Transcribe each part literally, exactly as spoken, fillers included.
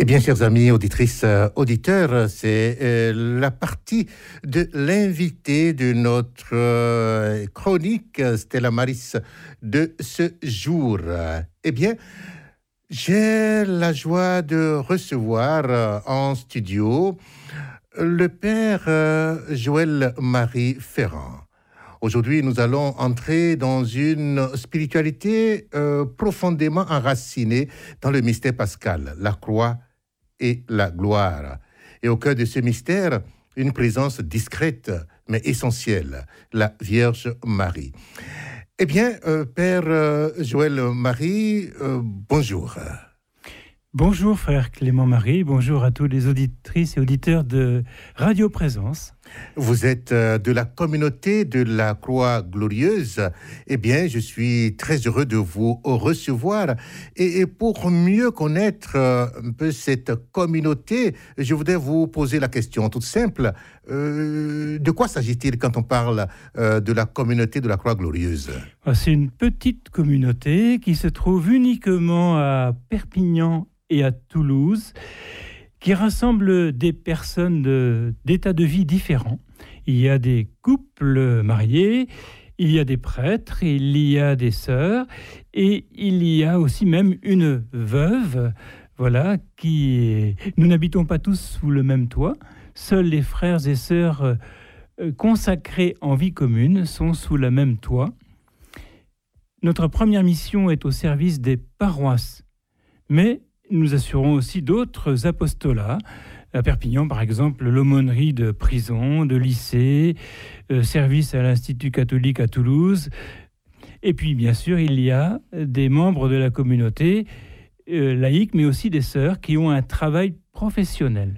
Eh bien, chers amis, auditrices, euh, auditeurs, c'est euh, la partie de l'invité de notre euh, chronique Stella Maris de ce jour. Eh bien, j'ai la joie de recevoir euh, en studio le père euh, Joël-Marie Ferrand. Aujourd'hui, nous allons entrer dans une spiritualité euh, profondément enracinée dans le mystère pascal, la croix et la gloire. Et au cœur de ce mystère, une présence discrète mais essentielle, la Vierge Marie. Eh bien, euh, Père euh, Joël-Marie, euh, bonjour. Bonjour frère Clément-Marie, bonjour à tous les auditrices et auditeurs de Radio Présence. Vous êtes de la communauté de la Croix Glorieuse. Eh bien, je suis très heureux de vous recevoir. Et, et pour mieux connaître un peu cette communauté, je voudrais vous poser la question toute simple. Euh, de quoi s'agit-il quand on parle euh, de la communauté de la Croix Glorieuse ? C'est une petite communauté qui se trouve uniquement à Perpignan et à Toulouse, qui rassemble des personnes de, d'états de vie différents. Il y a des couples mariés, il y a des prêtres, il y a des sœurs, et il y a aussi même une veuve, voilà, qui... Nous n'habitons pas tous sous le même toit. Seuls les frères et sœurs euh, consacrés en vie commune sont sous le même toit. Notre première mission est au service des paroisses, mais nous assurons aussi d'autres apostolats. À Perpignan, par exemple, l'aumônerie de prison, de lycée, euh, service à l'Institut catholique à Toulouse. Et puis, bien sûr, il y a des membres de la communauté euh, laïque, mais aussi des sœurs qui ont un travail professionnel.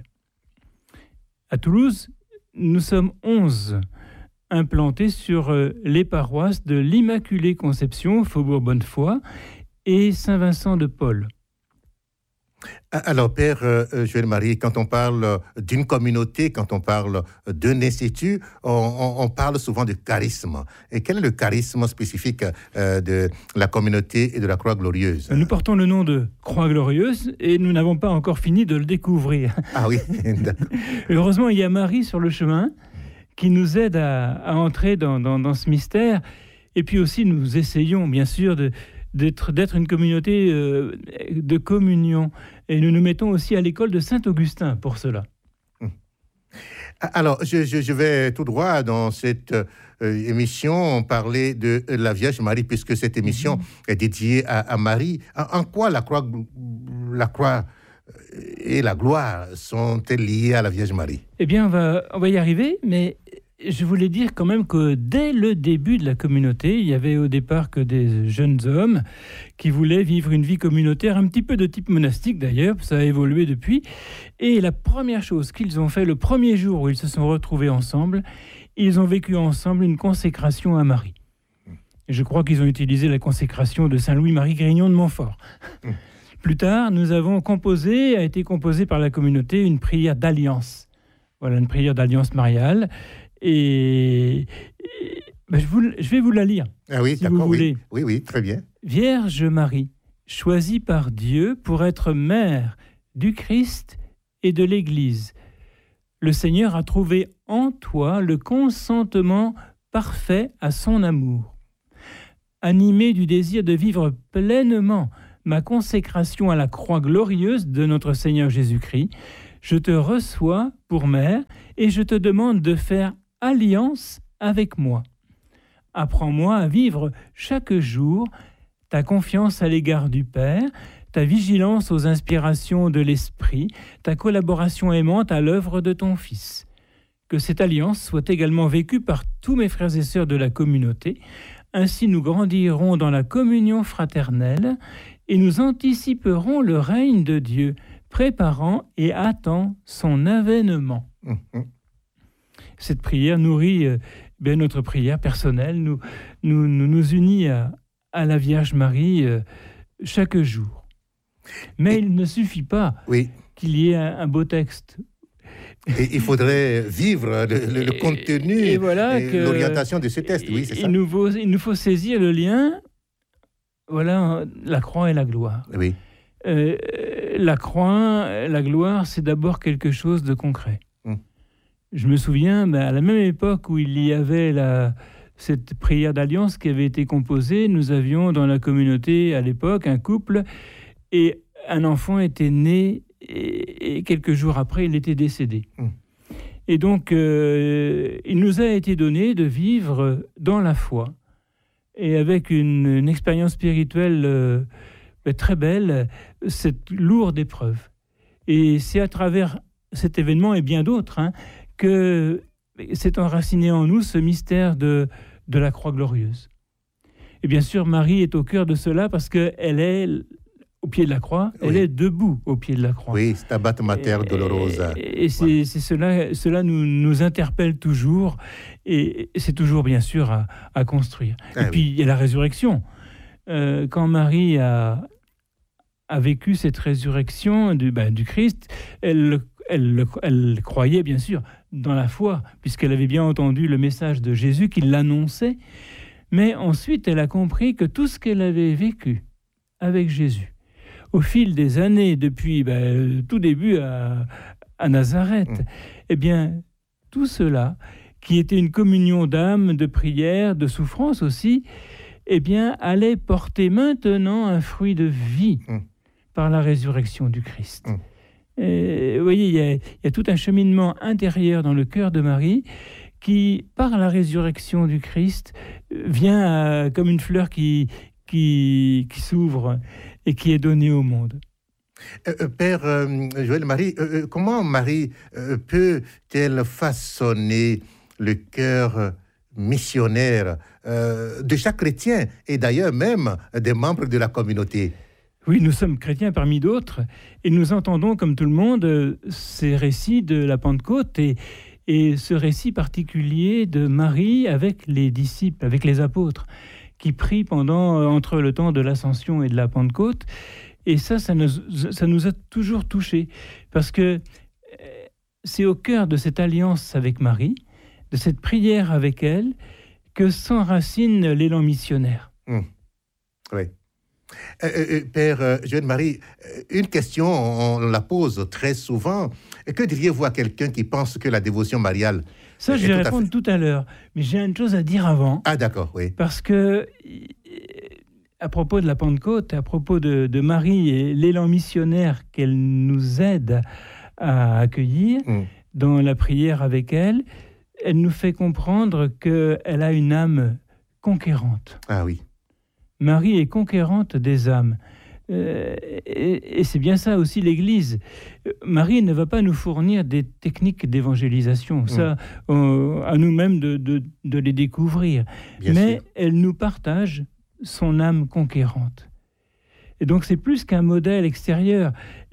À Toulouse, nous sommes onze implantés sur euh, les paroisses de l'Immaculée Conception, Faubourg Bonnefoy, et Saint-Vincent de Paul. Alors, Père euh, Joël-Marie, quand on parle d'une communauté, quand on parle d'un institut, on, on, on parle souvent de charisme. Et quel est le charisme spécifique euh, de la communauté et de la Croix Glorieuse ? Nous portons le nom de Croix Glorieuse et nous n'avons pas encore fini de le découvrir. Ah oui, d'accord. Heureusement, il y a Marie sur le chemin qui nous aide à, à entrer dans, dans, dans ce mystère. Et puis aussi, nous essayons, bien sûr, de... D'être, d'être une communauté euh, de communion. Et nous nous mettons aussi à l'école de Saint-Augustin pour cela. Alors, je, je, je vais tout droit dans cette euh, émission parler de la Vierge Marie, puisque cette émission mmh. est dédiée à, à Marie. En, en quoi la croix, la croix et la gloire sont-elles liées à la Vierge Marie ? Eh bien, on va, on va y arriver, mais... Je voulais dire quand même que dès le début de la communauté, il y avait au départ que des jeunes hommes qui voulaient vivre une vie communautaire, un petit peu de type monastique d'ailleurs, ça a évolué depuis. Et la première chose qu'ils ont fait, le premier jour où ils se sont retrouvés ensemble, ils ont vécu ensemble une consécration à Marie. Je crois qu'ils ont utilisé la consécration de Saint-Louis-Marie Grignon de Montfort. Plus tard, nous avons composé, a été composée par la communauté, une prière d'alliance. Voilà, une prière d'alliance mariale. Et, et ben je, vous, je vais vous la lire, ah oui, si d'accord, vous voulez. Oui, oui, oui, très bien. Vierge Marie, choisie par Dieu pour être mère du Christ et de l'Église, le Seigneur a trouvé en toi le consentement parfait à son amour. Animé du désir de vivre pleinement ma consécration à la croix glorieuse de notre Seigneur Jésus-Christ, je te reçois pour mère et je te demande de faire alliance avec moi. Apprends-moi à vivre chaque jour ta confiance à l'égard du Père, ta vigilance aux inspirations de l'Esprit, ta collaboration aimante à l'œuvre de ton Fils. Que cette alliance soit également vécue par tous mes frères et sœurs de la communauté. Ainsi nous grandirons dans la communion fraternelle et nous anticiperons le règne de Dieu, préparant et attend son avènement. Mmh. Cette prière nourrit euh, bien notre prière personnelle, nous nous, nous, nous unit à, à la Vierge Marie euh, chaque jour. Mais et, il ne suffit pas oui. qu'il y ait un, un beau texte. Et il faudrait vivre le, le, le contenu et, et, voilà et que, l'orientation de ce texte. Oui, c'est il ça. Nous faut, il nous faut saisir le lien, voilà, la croix et la gloire. Oui. Euh, la croix, la gloire, c'est d'abord quelque chose de concret. Mmh. Je me souviens, ben, à la même époque où il y avait la, cette prière d'alliance qui avait été composée, nous avions dans la communauté à l'époque un couple et un enfant était né et, et quelques jours après, il était décédé. Mmh. Et donc, euh, il nous a été donné de vivre dans la foi et avec une, une expérience spirituelle euh, très belle, cette lourde épreuve. Et c'est à travers cet événement et bien d'autres hein, que s'est enraciné en nous ce mystère de, de la croix glorieuse. Et bien sûr, Marie est au cœur de cela parce qu'elle est au pied de la croix, elle oui. est debout au pied de la croix. Oui, Stabat Mater Dolorosa. Et, et c'est, voilà. c'est cela, cela nous, nous interpelle toujours, et c'est toujours bien sûr à, à construire. Ah, et puis oui. il y a la résurrection. Euh, quand Marie a, a vécu cette résurrection du, ben, du Christ, elle, elle, elle croyait bien sûr dans la foi, puisqu'elle avait bien entendu le message de Jésus qui l'annonçait, mais ensuite elle a compris que tout ce qu'elle avait vécu avec Jésus, au fil des années, depuis ben, tout début à, à Nazareth, mmh. eh bien, tout cela, qui était une communion d'âme, de prière, de souffrance aussi, eh bien, allait porter maintenant un fruit de vie mmh. par la résurrection du Christ. Mmh. Et, vous voyez, il y, a, il y a tout un cheminement intérieur dans le cœur de Marie qui, par la résurrection du Christ, vient à, comme une fleur qui, qui, qui s'ouvre et qui est donné au monde. Euh, Père euh, Joël Marie, euh, comment Marie euh, peut-elle façonner le cœur missionnaire euh, de chaque chrétien et d'ailleurs même des membres de la communauté? Oui, nous sommes chrétiens parmi d'autres et nous entendons comme tout le monde ces récits de la Pentecôte et, et ce récit particulier de Marie avec les disciples, avec les apôtres, qui prie pendant, euh, entre le temps de l'Ascension et de la Pentecôte. Et ça, ça nous, ça nous a toujours touchés. Parce que c'est au cœur de cette alliance avec Marie, de cette prière avec elle, que s'enracine l'élan missionnaire. Mmh. Oui. Euh, euh, Père euh, Joël-Marie, une question, on la pose très souvent. Que diriez-vous à quelqu'un qui pense que la dévotion mariale... Ça, je vais répondre tout à, fait... tout à l'heure. Mais j'ai une chose à dire avant. Ah, d'accord, oui. Parce que, à propos de la Pentecôte, à propos de, de Marie et l'élan missionnaire qu'elle nous aide à accueillir mmh. dans la prière avec elle, elle nous fait comprendre qu'elle a une âme conquérante. Ah oui. Marie est conquérante des âmes. Euh, et, et c'est bien ça aussi l'Église. Marie ne va pas nous fournir des techniques d'évangélisation. Mmh. Ça, euh, à nous-mêmes de, de, de les découvrir. Bien Mais sûr. Elle nous partage son âme conquérante. Et donc c'est plus qu'un modèle extérieur.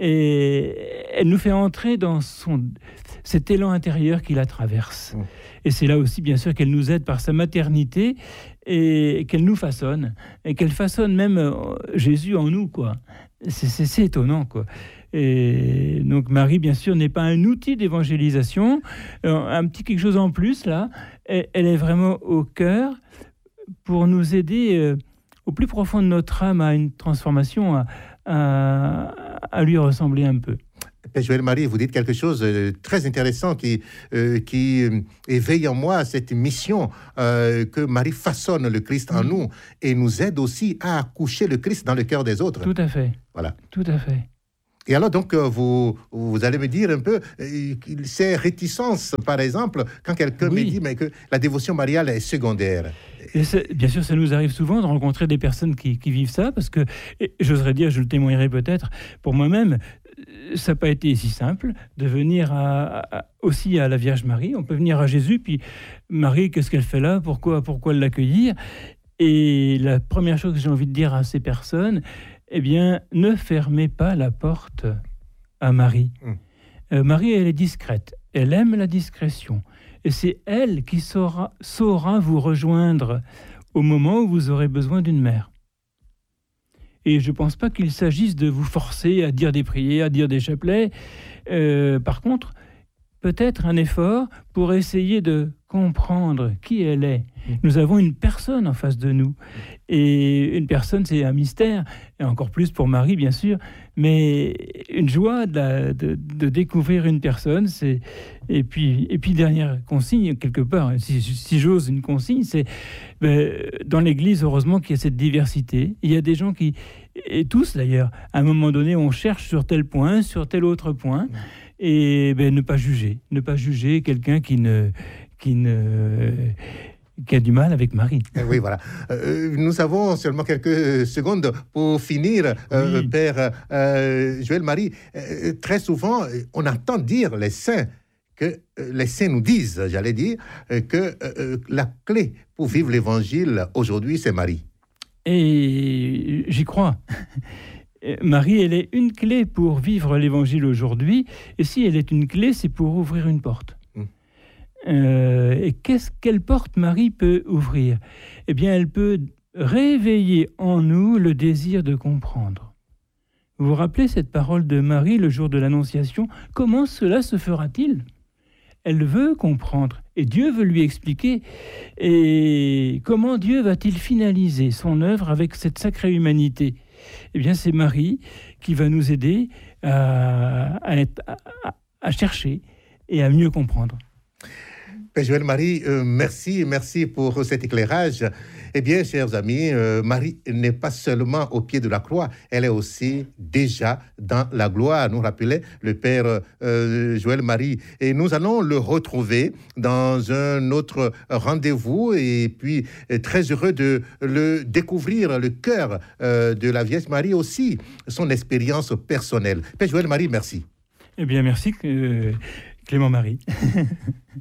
Et elle nous fait entrer dans son, cet élan intérieur qui la traverse. Mmh. Et c'est là aussi, bien sûr, qu'elle nous aide par sa maternité et qu'elle nous façonne. Et qu'elle façonne même Jésus en nous, quoi. C'est, c'est, c'est étonnant, quoi. Et donc Marie, bien sûr, n'est pas un outil d'évangélisation. Un petit quelque chose en plus, là. Elle est vraiment au cœur pour nous aider euh, au plus profond de notre âme à une transformation, à, à, à lui ressembler un peu. Père Joël-Marie, vous dites quelque chose de très intéressant qui, euh, qui éveille en moi cette mission euh, que Marie façonne le Christ en oui. nous et nous aide aussi à accoucher le Christ dans le cœur des autres. Tout à fait. Voilà. Tout à fait. Et alors, donc, vous, vous allez me dire un peu, euh, ces réticences, par exemple, quand quelqu'un oui. me dit mais que la dévotion mariale est secondaire. Et bien sûr, ça nous arrive souvent de rencontrer des personnes qui, qui vivent ça, parce que, j'oserais dire, je le témoignerai peut-être, pour moi-même, ça n'a pas été si simple de venir à, à, aussi à la Vierge Marie. On peut venir à Jésus, puis Marie, qu'est-ce qu'elle fait là ? Pourquoi, pourquoi l'accueillir ? Et la première chose que j'ai envie de dire à ces personnes, eh bien, ne fermez pas la porte à Marie. Mmh. Euh, Marie, elle est discrète. Elle aime la discrétion. Et c'est elle qui saura, saura vous rejoindre au moment où vous aurez besoin d'une mère. Et je ne pense pas qu'il s'agisse de vous forcer à dire des prières, à dire des chapelets. Euh, par contre, peut-être un effort pour essayer de comprendre qui elle est. Nous avons une personne en face de nous. Et une personne, c'est un mystère, et encore plus pour Marie, bien sûr, mais une joie de, la, de, de découvrir une personne. C'est... Et, puis, et puis, dernière consigne, quelque part, si, si j'ose une consigne, c'est ben, dans l'Église, heureusement qu'il y a cette diversité. Il y a des gens qui, et tous d'ailleurs, à un moment donné, on cherche sur tel point, sur tel autre point, et ben, ne pas juger. Ne pas juger quelqu'un qui ne... Qui, ne, qui a du mal avec Marie. Oui, voilà. Euh, nous avons seulement quelques secondes pour finir, euh, oui. Père euh, Joël Marie. Euh, très souvent, on entend dire les saints, que euh, les saints nous disent, j'allais dire, euh, que euh, la clé pour vivre l'Évangile aujourd'hui, c'est Marie. Et j'y crois. Marie, elle est une clé pour vivre l'Évangile aujourd'hui. Et si elle est une clé, c'est pour ouvrir une porte. Euh, et qu'est-ce quelle porte Marie peut ouvrir? Eh bien, elle peut réveiller en nous le désir de comprendre. Vous vous rappelez cette parole de Marie le jour de l'Annonciation? Comment cela se fera-t-il? Elle veut comprendre et Dieu veut lui expliquer. Et comment Dieu va-t-il finaliser son œuvre avec cette sacrée humanité? Eh bien, c'est Marie qui va nous aider à, à, être, à, à chercher et à mieux comprendre. Père Joël Marie, euh, merci, merci pour cet éclairage. Eh bien, chers amis, euh, Marie n'est pas seulement au pied de la croix, elle est aussi déjà dans la gloire, nous rappelait le Père euh, Joël Marie. Et nous allons le retrouver dans un autre rendez-vous et puis très heureux de le découvrir, le cœur euh, de la Vierge Marie aussi, son expérience personnelle. Père Joël Marie, merci. Eh bien, merci, euh, Clément Marie.